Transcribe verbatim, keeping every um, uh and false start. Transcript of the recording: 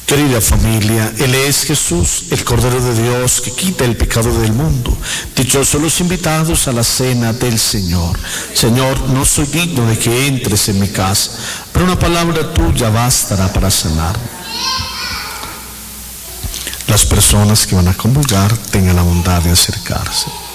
Querida familia, Él es Jesús, el Cordero de Dios que quita el pecado del mundo. Dichosos los invitados a la cena del Señor. Señor, no soy digno de que entres en mi casa, pero una palabra tuya bastará para sanarme. Las personas que van a comulgar tengan la bondad de acercarse.